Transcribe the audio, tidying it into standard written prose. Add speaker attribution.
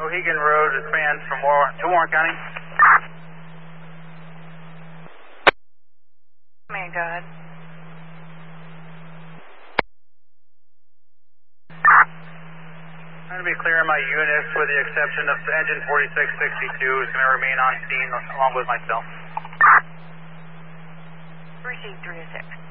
Speaker 1: Mohegan Road expands from to Warren County.
Speaker 2: Man, go ahead.
Speaker 1: I'm going to be clearing my units with the exception of engine 4662 is going to remain on scene along with myself.
Speaker 2: Received 3 to 6.